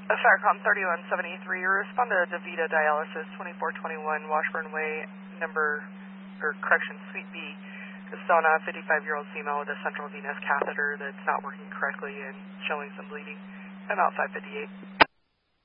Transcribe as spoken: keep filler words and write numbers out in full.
Uh, Firecom thirty-one seventy-three, respond to DaVita Dialysis, twenty-four twenty-one Washburn Way, number, or correction, Suite B. This is on a fifty-five-year-old female with a central venous catheter that's not working correctly and showing some bleeding. I'm out five fifty-eight.